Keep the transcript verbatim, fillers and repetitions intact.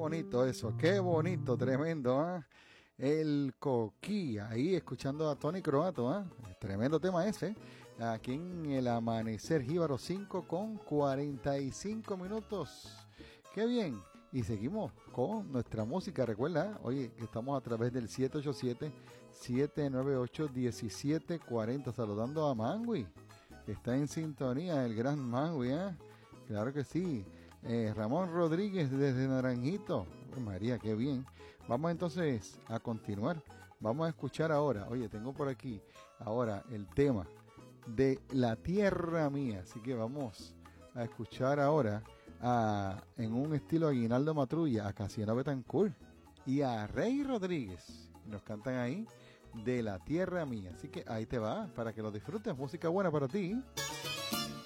bonito eso, qué bonito, tremendo, ¿ah? ¿eh? El Coquí, ahí escuchando a Tony Croato, ¿ah? ¿eh? Tremendo tema ese, aquí en el Amanecer Jíbaro cinco con cuarenta y cinco minutos, qué bien, y seguimos con nuestra música, recuerda, oye, que estamos a través del siete ocho siete, siete nueve ocho, uno siete cuatro cero, saludando a Mangui, que está en sintonía, el gran Mangui, ¿eh? Claro que sí. Eh, Ramón Rodríguez desde Naranjito. Oh, María, qué bien. Vamos entonces a continuar. Vamos a escuchar ahora. Oye, tengo por aquí ahora el tema de La Tierra Mía. Así que vamos a escuchar ahora a, en un estilo Aguinaldo Matrulla, a Casiano Betancourt y a Rey Rodríguez. Nos cantan ahí de La Tierra Mía. Así que ahí te va para que lo disfrutes. Música buena para ti.